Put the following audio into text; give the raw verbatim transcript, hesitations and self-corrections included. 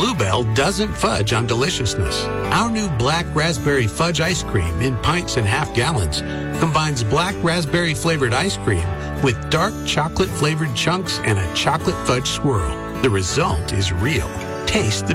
Bluebell doesn't fudge on deliciousness. Our new black raspberry fudge ice cream in pints and half gallons combines black raspberry flavored ice cream with dark chocolate flavored chunks and a chocolate fudge swirl. The result is real. Taste the